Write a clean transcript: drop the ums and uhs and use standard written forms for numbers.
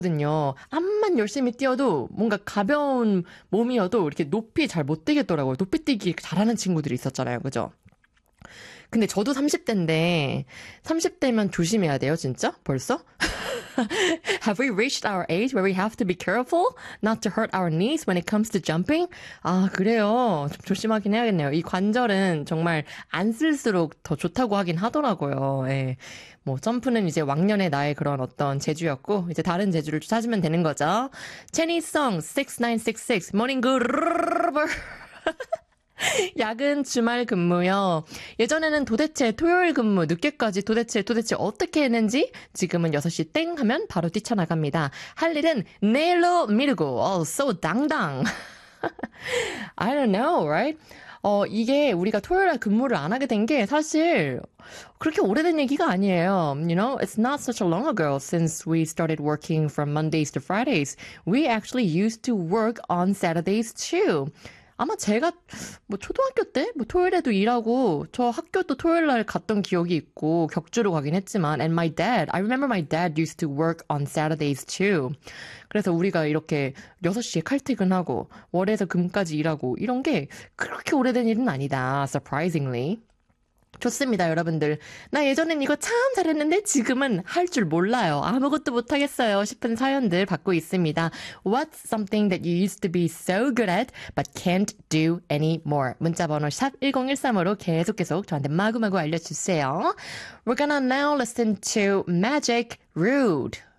거든요. 암만 열심히 뛰어도 뭔가 가벼운 몸이어도 이렇게 높이 잘 못 뛰겠더라고요. 높이 뛰기 잘하는 친구들이 있었잖아요. 그죠? 근데 저도 30대인데 30대면 조심해야 돼요, 진짜? 벌써? Have we reached our age where we have to be careful not to hurt our knees when it comes to jumping? 아, 그래요. 좀 조심하긴 해야겠네요. 이 관절은 정말 안 쓸수록 더 좋다고 하긴 하더라고요. 예. 뭐, 점프는 이제 왕년의 나의 그런 어떤 재주였고, 이제 다른 재주를 찾으면 되는 거죠. 체니송 6966, morning good. 야근 주말 근무요. 예전에는 도대체 토요일 근무 늦게까지 도대체 어떻게 했는지 지금은 6시 땡 하면 바로 뛰쳐나갑니다. 할 일은 내일로 미루고 so 당당. I don't know, right? 이게 우리가 토요일에 근무를 안 하게 된 게 사실 그렇게 오래된 얘기가 아니에요. You know, it's not such a long ago since we started working from Mondays to Fridays. We actually used to work on Saturdays too. 아마 제가 뭐 초등학교 때 뭐 토요일에도 일하고 저 학교도 토요일 날 갔던 기억이 있고 격주로 가긴 했지만 and I remember my dad used to work on Saturdays too. 그래서 우리가 이렇게 6시에 칼퇴근하고 월에서 금까지 일하고 이런 게 그렇게 오래된 일은 아니다. Surprisingly. 좋습니다, 여러분들. 나 예전엔 이거 참 잘했는데 지금은 할 줄 몰라요. 아무것도 못하겠어요 싶은 사연들 받고 있습니다. What's something that you used to be so good at but can't do anymore? 문자번호 샵 1013으로 계속 저한테 마구마구 알려주세요. We're gonna now listen to Magic Rude.